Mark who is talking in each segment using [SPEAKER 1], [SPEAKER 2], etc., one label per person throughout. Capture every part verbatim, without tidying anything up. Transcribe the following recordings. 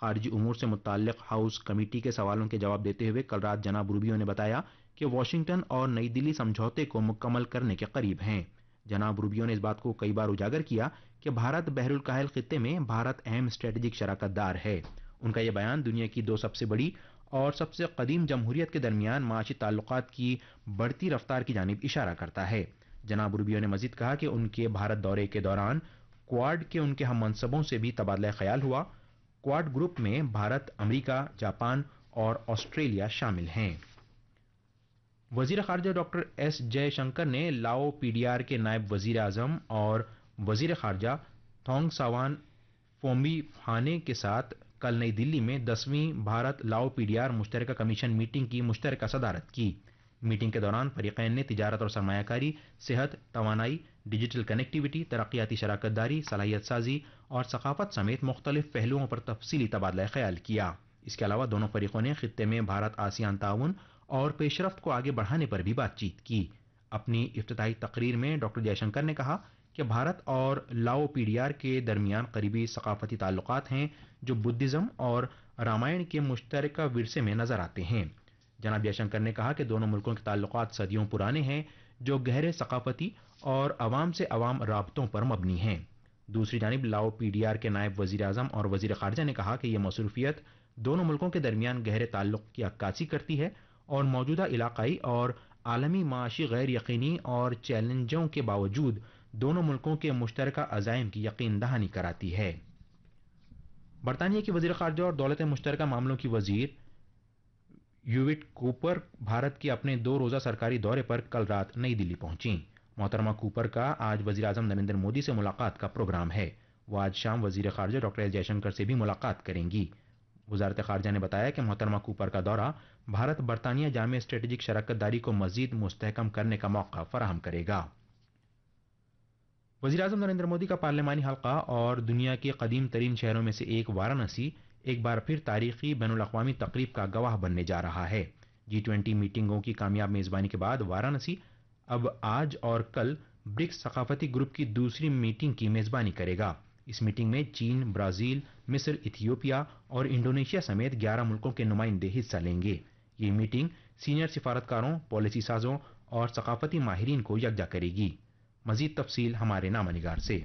[SPEAKER 1] خارجی امور سے متعلق ہاؤس کمیٹی کے سوالوں کے جواب دیتے ہوئے کل رات جناب روبیو نے بتایا کہ واشنگٹن اور نئی دلی سمجھوتے کو مکمل کرنے کے قریب ہیں. جناب روبیو نے اس بات کو کئی بار اجاگر کیا کہ بھارت بحر الکاہل خطے میں بھارت اہم اسٹریٹجک شراکت دار ہے. ان کا یہ بیان دنیا کی دو سب سے بڑی اور سب سے قدیم جمہوریت کے درمیان معاشی تعلقات کی بڑھتی رفتار کی جانب اشارہ کرتا ہے. جناب روبیو نے مزید کہا کہ ان کے بھارت دورے کے دوران کوواڈ کے ان کے ہم منصبوں سے بھی تبادلہ خیال ہوا. کوواڈ گروپ میں بھارت، امریکہ، جاپان اور آسٹریلیا شامل ہیں. وزیر خارجہ ڈاکٹر ایس جے شنکر نے لاؤ پی ڈی آر کے نائب وزیر اعظم اور وزیر خارجہ تھونگ ساوان فومبی فانے کے ساتھ کل نئی دلی میں دسویں بھارت لاؤ پی ڈی آر مشترکہ کمیشن میٹنگ کی مشترکہ صدارت کی. میٹنگ کے دوران فریقین نے تجارت اور سرمایہ کاری، صحت، توانائی، ڈیجیٹل کنیکٹیوٹی، ترقیاتی شراکت داری، صلاحیت سازی اور ثقافت سمیت مختلف پہلوؤں پر تفصیلی تبادلہ خیال کیا. اس کے علاوہ دونوں فریقوں نے خطے میں بھارت آسیان تعاون اور پیش رفت کو آگے بڑھانے پر بھی بات چیت کی. اپنی افتتاحی تقریر میں ڈاکٹر جے شنکر نے کہا کہ بھارت اور لاؤ پی ڈی آر کے درمیان قریبی ثقافتی تعلقات ہیں جو بدھزم اور رامائن کے مشترکہ ورثے میں نظر آتے ہیں. جناب جے شنکر نے کہا کہ دونوں ملکوں کے تعلقات صدیوں پرانے ہیں جو گہرے ثقافتی اور عوام سے عوام رابطوں پر مبنی ہیں. دوسری جانب لاؤ پی ڈی آر کے نائب وزیر اعظم اور وزیر خارجہ نے کہا کہ یہ مصروفیت دونوں ملکوں کے درمیان گہرے تعلق کی عکاسی کرتی ہے اور موجودہ علاقائی اور عالمی معاشی غیر یقینی اور چیلنجوں کے باوجود دونوں ملکوں کے مشترکہ عزائم کی یقین دہانی کراتی ہے. برطانیہ کی وزیر خارجہ اور دولت مشترکہ معاملوں کی وزیر یویٹ کوپر بھارت کے اپنے دو روزہ سرکاری دورے پر کل رات نئی دلی پہنچیں. محترمہ کوپر کا آج وزیر اعظم نریندر مودی سے ملاقات کا پروگرام ہے. وہ آج شام وزیر خارجہ ڈاکٹر ایس جے شنکر سے بھی ملاقات کریں گی. وزارت خارجہ نے بتایا کہ محترمہ کوپر کا دورہ بھارت برطانیہ جامع اسٹریٹجک شراکت داری کو مزید مستحکم کرنے کا موقع فراہم کرے گا. وزیر اعظم نریندر مودی کا پارلیمانی حلقہ اور دنیا کے قدیم ترین شہروں میں سے ایک وارانسی ایک بار پھر تاریخی بین الاقوامی تقریب کا گواہ بننے جا رہا ہے. جی ٹوینٹی میٹنگوں کی کامیاب میزبانی کے بعد وارانسی اب آج اور کل برکس ثقافتی گروپ کی دوسری میٹنگ کی میزبانی کرے گا. اس میٹنگ میں چین، برازیل، مصر، ایتھیوپیا اور انڈونیشیا سمیت گیارہ ملکوں کے نمائندے حصہ لیں گے. یہ میٹنگ سینئر سفارتکاروں، پالیسی سازوں اور ثقافتی ماہرین کو یکجا کرے گی. مزید تفصیل ہمارے نامہ نگار سے.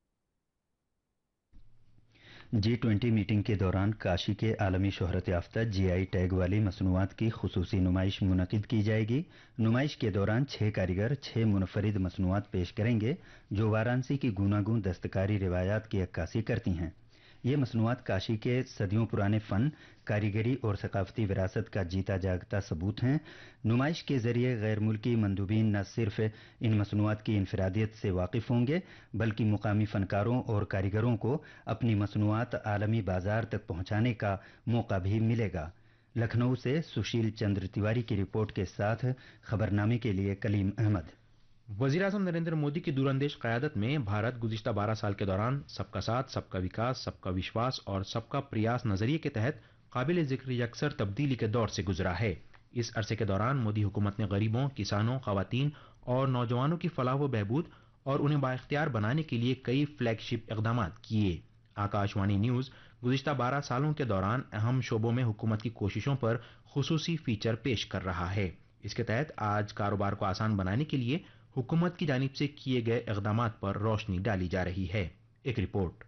[SPEAKER 2] جی ٹوینٹی میٹنگ کے دوران کاشی کے عالمی شہرت یافتہ جی آئی ٹیگ والی مصنوعات کی خصوصی نمائش منعقد کی جائے گی. نمائش کے دوران چھ کاریگر چھ منفرد مصنوعات پیش کریں گے جو وارانسی کی گوناگون دستکاری روایات کی عکاسی کرتی ہیں. یہ مصنوعات کاشی کے صدیوں پرانے فن، کاریگری اور ثقافتی وراثت کا جیتا جاگتا ثبوت ہیں. نمائش کے ذریعے غیر ملکی مندوبین نہ صرف ان مصنوعات کی انفرادیت سے واقف ہوں گے بلکہ مقامی فنکاروں اور کاریگروں کو اپنی مصنوعات عالمی بازار تک پہنچانے کا موقع بھی ملے گا. لکھنؤ سے سشیل چندر تیواری کی رپورٹ کے ساتھ خبرنامے کے لیے کلیم احمد.
[SPEAKER 1] وزیر اعظم نریندر مودی کی دور اندیش قیادت میں بھارت گزشتہ بارہ سال کے دوران سب کا ساتھ، سب کا وکاس، سب کا وشواس اور سب کا پریاس نظریے کے تحت قابل ذکر یکسر تبدیلی کے دور سے گزرا ہے. اس عرصے کے دوران مودی حکومت نے غریبوں، کسانوں، خواتین اور نوجوانوں کی فلاح و بہبود اور انہیں بااختیار بنانے کے لیے کئی فلیگ شپ اقدامات کیے. آکاشوانی نیوز گزشتہ بارہ سالوں کے دوران اہم شعبوں میں حکومت کی کوششوں پر خصوصی فیچر پیش کر رہا ہے. اس کے تحت آج کاروبار کو آسان بنانے کے لیے حکومت کی جانب سے کیے گئے اقدامات پر روشنی ڈالی جا رہی ہے. ایک رپورٹ.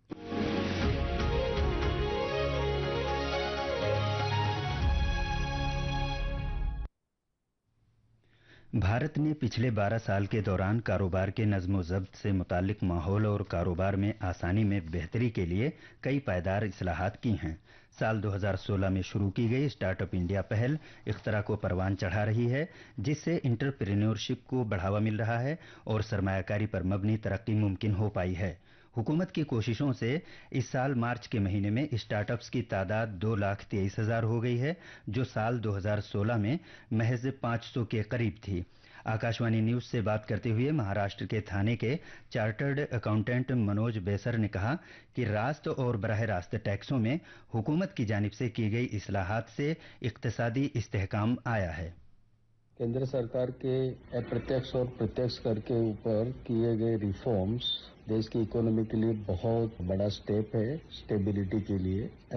[SPEAKER 2] بھارت نے پچھلے بارہ سال کے دوران کاروبار کے نظم و ضبط سے متعلق ماحول اور کاروبار میں آسانی میں بہتری کے لیے کئی پائیدار اصلاحات کی ہیں. سال دو ہزار سولہ میں شروع کی گئی اسٹارٹ اپ انڈیا پہل اختراع کو پروان چڑھا رہی ہے جس سے انٹرپرینیورشپ کو بڑھاوا مل رہا ہے اور سرمایہ کاری پر مبنی ترقی ممکن ہو پائی ہے. حکومت کی کوششوں سے اس سال مارچ کے مہینے میں اسٹارٹ اپس کی تعداد دو لاکھ تیئیس ہزار ہو گئی ہے جو سال دو ہزار سولہ میں محض پانچ سو کے قریب تھی. آکاشوانی نیوز سے بات کرتے ہوئے مہاراشٹر کے تھانے کے چارٹرڈ اکاؤنٹنٹ منوج بیسر نے کہا کہ راست اور براہ راست ٹیکسوں میں حکومت کی جانب سے کی گئی اصلاحات سے اقتصادی استحکام آیا ہے.
[SPEAKER 3] केंद्र सरकार के अप्रत्यक्ष और प्रत्यक्ष कर के ऊपर किए गए रिफॉर्म्स देश की इकोनॉमी के लिए बहुत बड़ा स्टेप है, स्टेबिलिटी के लिए.